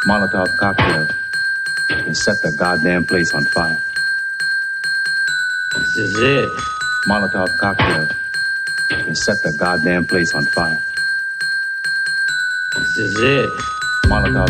Molotov cocktail and set the goddamn place on fire. This is it. Molotov cocktail and set the goddamn place on fire. This is it. Molotov